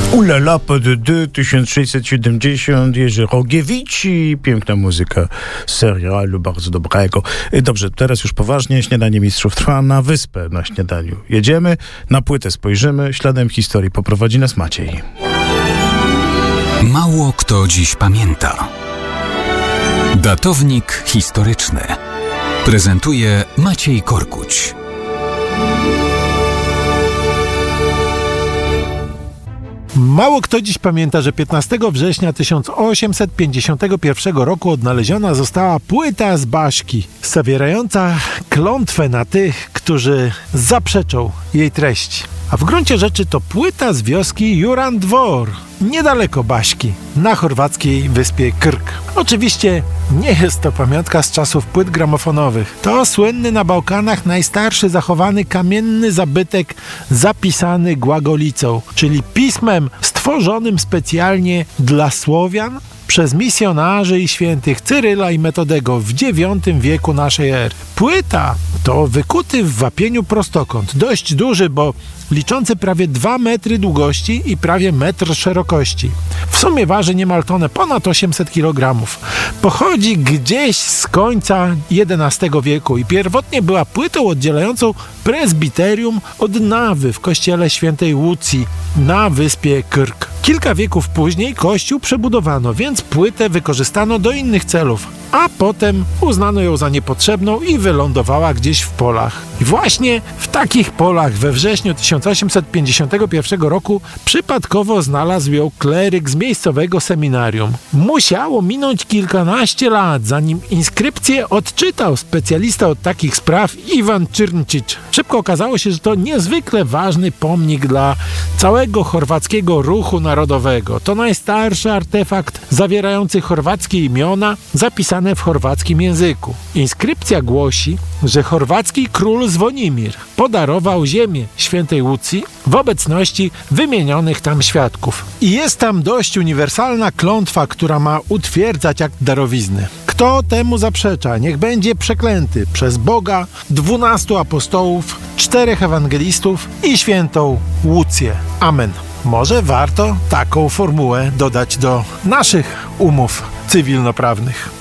Ulala, PDD 1670, Jerzy Rogiewicz i piękna muzyka z serialu bardzo dobrego. Dobrze, teraz już poważnie. Śniadanie Mistrzów trwa na wyspę na śniadaniu. Jedziemy, na płytę spojrzymy, śladem historii poprowadzi nas Maciej. Mało kto dziś pamięta. Datownik historyczny prezentuje Maciej Korkuć. Mało kto dziś pamięta, że 15 września 1851 roku odnaleziona została płyta z Baśki, zawierająca klątwę na tych, którzy zaprzeczą jej treści. A w gruncie rzeczy to płyta z wioski Juran Dvor, niedaleko Baśki, na chorwackiej wyspie Krk. Oczywiście nie jest to pamiątka z czasów płyt gramofonowych. To słynny na Bałkanach najstarszy zachowany kamienny zabytek zapisany głagolicą, czyli pismem stworzonym specjalnie dla Słowian przez misjonarzy i świętych Cyryla i Metodego w IX wieku naszej ery. Płyta to wykuty w wapieniu prostokąt, dość duży, bo liczący prawie 2 metry długości i prawie metr szerokości. W sumie waży niemal tonę, ponad 800 kg. Pochodzi gdzieś z końca XI wieku i pierwotnie była płytą oddzielającą prezbiterium od nawy w kościele świętej Łucji na wyspie Krk. Kilka wieków później kościół przebudowano, więc płytę wykorzystano do innych celów, a potem uznano ją za niepotrzebną i wylądowała gdzieś w polach. I właśnie w takich polach we wrześniu 1851 roku przypadkowo znalazł ją kleryk z miejscowego seminarium. Musiało minąć kilkanaście lat, zanim inskrypcję odczytał specjalista od takich spraw Iwan Czyrnczyć. Szybko okazało się, że to niezwykle ważny pomnik dla całego chorwackiego ruchu narodowego. To najstarszy artefakt zawierający chorwackie imiona zapisane w chorwackim języku. Inskrypcja głosi, że chorwacki król Zwonimir podarował ziemię świętej Łucji w obecności wymienionych tam świadków. I jest tam dość uniwersalna klątwa, która ma utwierdzać akt darowizny. Kto temu zaprzecza, niech będzie przeklęty przez Boga, 12 apostołów, 4 ewangelistów i świętą Łucję. Amen. Może warto taką formułę dodać do naszych umów cywilnoprawnych.